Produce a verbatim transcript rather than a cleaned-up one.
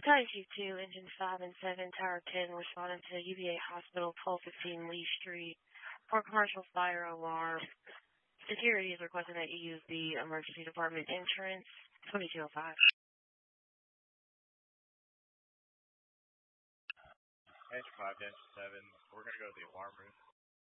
Battalion Chief two, Engine five and seven, Tower ten, responding to U V A Hospital, twelve fifteen Lee Street, for commercial fire alarm. Security is requesting that you use the emergency department entrance, twenty-two oh five. Engine five, Engine seven, we're going to go to the alarm room.